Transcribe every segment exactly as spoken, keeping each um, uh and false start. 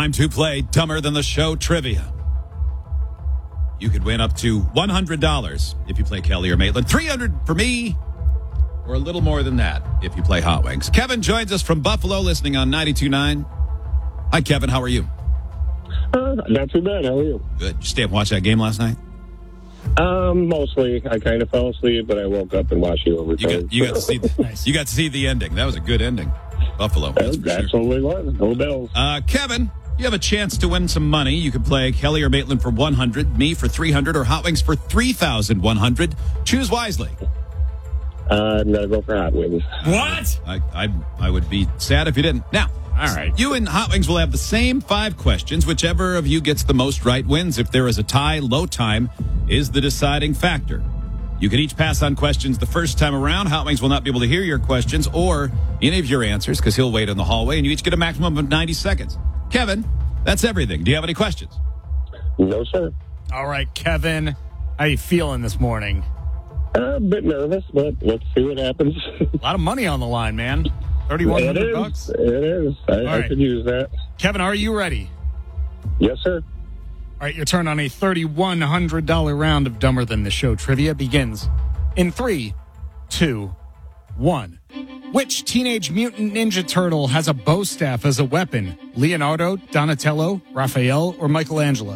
Time to play Dumber Than the Show trivia. You could win up to one hundred dollars if you play Kelly or Maitland. three hundred dollars for me, or a little more than that if you play Hot Wings. Kevin joins us from Buffalo, listening on ninety-two point nine. Hi, Kevin. How are you? Uh, not too bad. How are you? Good. Did you stay up and watch that game last night? Um, mostly. I kind of fell asleep, but I woke up and watched you overtime. You got, you got to see the, Nice. you got to see the ending. That was a good ending. Buffalo. That's for sure. Absolutely was. No bells. Uh, Kevin, you have a chance to win some money. You could play Kelly or Maitland for one hundred dollars, me for three hundred dollars, or Hot Wings for three thousand one hundred dollars. Choose wisely. Uh, I'm going to go for Hot Wings. What? I, I I would be sad if you didn't. Now, All right. you and Hot Wings will have the same five questions. Whichever of you gets the most right wins. If there is a tie, low time is the deciding factor. You can each pass on questions the first time around. Hot Wings will not be able to hear your questions or any of your answers because he'll wait in the hallway, and you each get a maximum of ninety seconds. Kevin, that's everything. Do you have any questions? No, sir. All right, Kevin. How you feeling this morning? Uh, a bit nervous, but let's see what happens. A lot of money on the line, man. thirty-one It hundred is. bucks. It is. I, I right. could use that. Kevin, are you ready? Yes, sir. All right, your turn on a thirty-one hundred dollars round of Dumber Than the Show trivia begins in three, two, one. Which Teenage Mutant Ninja Turtle has a bow staff as a weapon? Leonardo, Donatello, Raphael, or Michelangelo?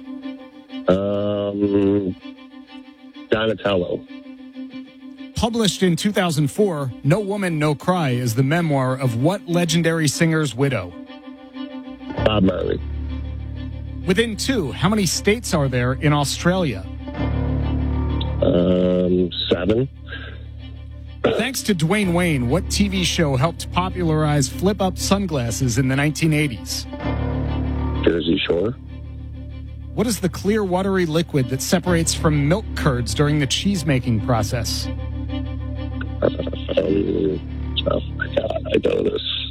Um, Donatello. Published in two thousand four, No Woman, No Cry is the memoir of what legendary singer's widow? Bob Marley. Within two, how many states are there in Australia? Um, seven. Thanks to Dwayne Wayne, what T V show helped popularize flip-up sunglasses in the nineteen eighties? Jersey Shore. What is the clear, watery liquid that separates from milk curds during the cheese-making process? Um, oh my God, I know this.